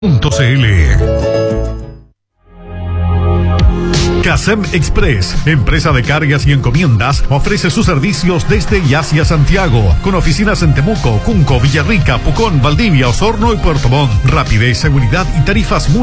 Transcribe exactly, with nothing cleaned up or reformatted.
.cl. Casem Express, empresa de cargas y encomiendas, ofrece sus servicios desde y hacia Santiago, con oficinas en Temuco, Cunco, Villarrica, Pucón, Valdivia, Osorno y Puerto Montt. Rapidez, seguridad y tarifas muy